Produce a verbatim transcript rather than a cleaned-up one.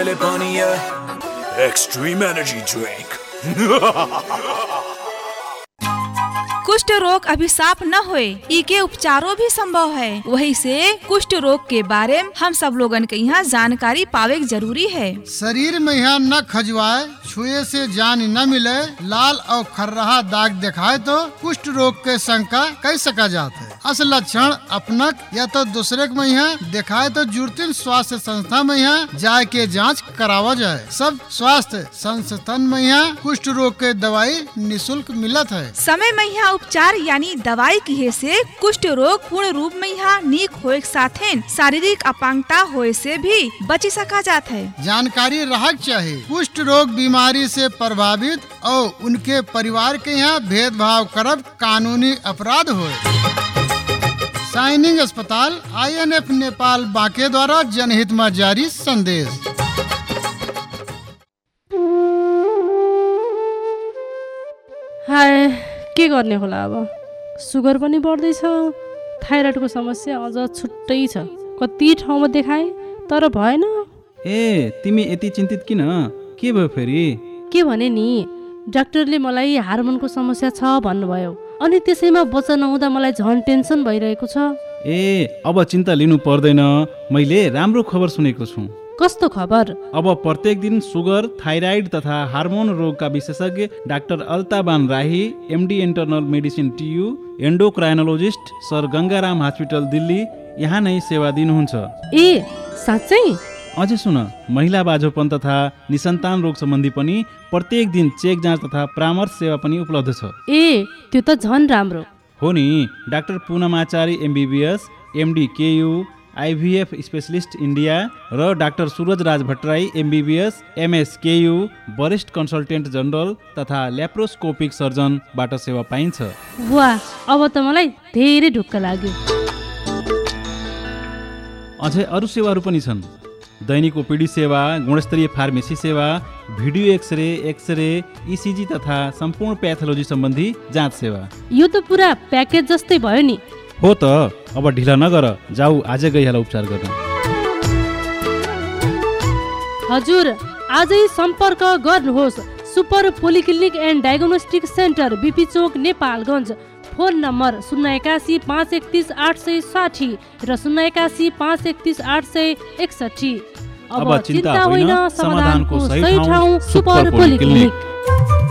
Extreme energy drink. कुष्ठ रोग अभिशाप न होए, इके उपचारों भी संभव है। वही से कुष्ठ रोग के बारे में हम सब लोगन के यहाँ जानकारी पावे जरूरी है। शरीर में यहाँ न खजुआए, छुए से जान न मिले, लाल और खर्राहा दाग दिखाए तो कुष्ठ रोग के शंका कह सका जाता है। असल लक्षण अपनक या तो दूसरे के में यहाँ दिखाए तो जुर्तिन स्वास्थ्य संस्था में यहाँ जाए के जांच करावा जाए। सब स्वास्थ्य संस्थान में यहाँ कुष्ठ रोग के दवाई निःशुल्क मिलत है। समय में यहाँ उपचार यानी दवाई की से कुष्ठ रोग पूर्ण रूप में यहाँ नीक होए के साथे शारीरिक अपांगता होए से भी बची सका जाता है। जानकारी रहक चाहिए। कुष्ठ रोग बीमारी से प्रभावित और उनके परिवार के यहाँ भेदभाव करब कानूनी अपराध होए। साइनिंग अस्पताल आई एन एफ नेपाल बांके द्वारा जनहित में जारी संदेश। हाय के गर्ने होला अब, सुगर पनि बढ्दैछ, थाइराइडको समस्या अझ छुट्टै छ। कति ठाउँमा देखाएँ तर भएन। ए तिमी यति चिन्तित किन, के भयो फेरि? के भने नि, डाक्टरले मलाई हार्मोनको समस्या छ भन्नुभयो, अनि त्यसैमा बच्चा नहुँदा मलाई झन् टेन्सन भइरहेको छ। ए अब चिन्ता लिनु पर्दैन, मैले राम्रो खबर सुनेको छु। कस्तो खबर? अब प्रत्येक दिन सुगर, थाइराइड तथा हार्मोन रोगका विशेषज्ञ डाक्टर अल्ताबान राही, MD internal medicine TU, एन्डोक्राइनोलोजिस्ट sir Gangaram hospital Delhi यहाँ नै सेवा दिनुहुन्छ। ए साँच्चै? अझै सुन, महिला बाझोपन तथा निसन्तान रोग सम्बन्धी पनि प्रत्येक दिन चेक जाँच तथा परामर्श सेवा पनि उपलब्ध छ। ए त्यो त झन् राम्रो हो नि। Doctor पूनमाचारी MBBS, MD केयू, आईभीएफ specialist India र डाक्टर सूरज राज भट्टराई एमबीबीएस, एमएस केयू, वरिष्ठ कन्सल्टेन्ट जनरल तथा ल्याप्रोस्कोपिक सर्जनबाट सेवा पाइन्छ। वाह, अब त मलाई धेरै ढुक्क लाग्यो। अझै अरू सेवाहरू पनि छन्। दैनिक ओपीडी सेवा, गुणस्तरीय फार्मेसी सेवा, भिडियो एक्सरे, एक्सरे, ईसीजी तथा सम्पूर्ण प्याथोलोजी सम्बन्धी जाँच सेवा। यो त पुरा प्याकेज जस्तै भयो नि। हो त, अब ढिला नगर, जाऊ आजै गइहाल उपचार गर्न। हजुर, आजै सम्पर्क गर्नुहोस् super polyclinic and diagnostic centre, BP Chowk, Nepalgunj. Phone number शून्य एकासी पाँच एकतिस आठ सय साठी र शून्य एकासी पाँच एकतिस आठ सय एकसठी। अब चिन्ता होइन, समाधानको सही ठाउँ सुपर पोलिक्लिनिक।